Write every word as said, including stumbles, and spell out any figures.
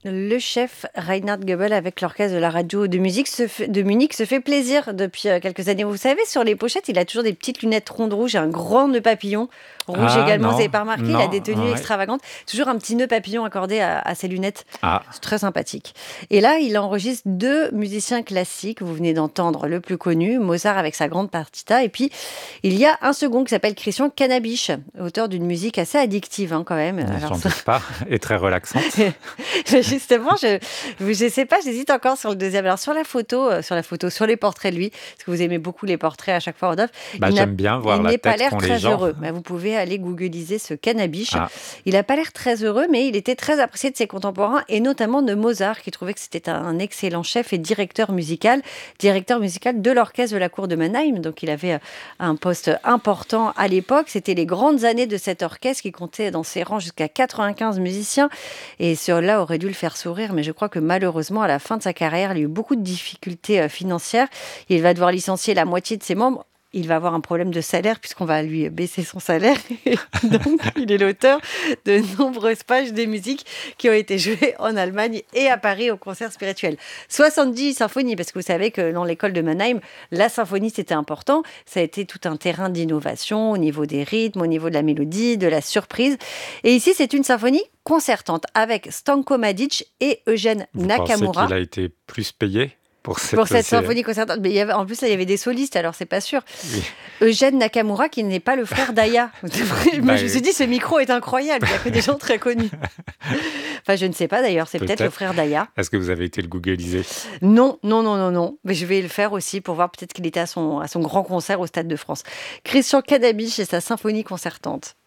Le chef Reinhard Goebel avec l'orchestre de la radio de musique se fait- de Munich se fait plaisir depuis euh, quelques années. Vous savez, sur les pochettes, il a toujours des petites lunettes rondes rouges et un grand nœud papillon rouge Ah également. Vous n'avez non, pas remarqué, il a non, des tenues ouais. extravagantes. Toujours un petit nœud papillon accordé à, à ses lunettes. Ah, C'est très sympathique. Et là, il enregistre deux musiciens classiques. Vous venez d'entendre le plus connu, Mozart avec sa grande partita. Et puis, il y a un second qui s'appelle Christian Canabiche, auteur d'une musique assez addictive hein, quand même. Alors, j'en ça- doute pas, et très relaxante. Justement, je je sais pas, j'hésite encore sur le deuxième. Alors sur la photo, euh, sur la photo, sur les portraits de lui, parce que vous aimez beaucoup les portraits à chaque fois, Rodolphe, Bah, il n'a j'aime bien voir il la n'est pas tête l'air qu'ont les très gens. heureux. Bah, vous pouvez aller googliser ce Canabiche. Ah, Il n'a pas l'air très heureux, mais il était très apprécié de ses contemporains et notamment de Mozart, qui trouvait que c'était un excellent chef et directeur musical, directeur musical de l'orchestre de la cour de Mannheim. Donc il avait euh, un poste important à l'époque. C'était les grandes années de cet orchestre qui comptait dans ses rangs jusqu'à quatre-vingt-quinze musiciens. Et cela aurait dû le faire sourire, mais je crois que malheureusement, à la fin de sa carrière, il a eu beaucoup de difficultés euh, financières. Il va devoir licencier la moitié de ses membres. Il va avoir un problème de salaire puisqu'on va lui baisser son salaire. Et donc, il est l'auteur de nombreuses pages de musique qui ont été jouées en Allemagne et à Paris au concert spirituel. soixante-dix symphonies, parce que vous savez que dans l'école de Mannheim, la symphonie, c'était important. Ça a été tout un terrain d'innovation au niveau des rythmes, au niveau de la mélodie, de la surprise. Et ici, c'est une symphonie concertante avec Stanko Madic et Eugène vous Nakamura. pensez qu'il a été plus payé pour cette, Pour cette c'est- symphonie concertante. Mais il y avait, en plus, il y avait des solistes, alors c'est pas sûr. Oui. Eugène Nakamura, qui n'est pas le frère d'Aya. Moi, Bah, je me suis dit, ce micro est incroyable. Il n'y a que des gens très connus. Enfin, je ne sais pas d'ailleurs, c'est peut-être, Peut-être. le frère d'Aya. Est-ce que vous avez été le googliser? Non, non, non, non, non. Mais je vais le faire aussi pour voir peut-être qu'il était à son, à son grand concert au Stade de France. Christian Canabiche et sa symphonie concertante.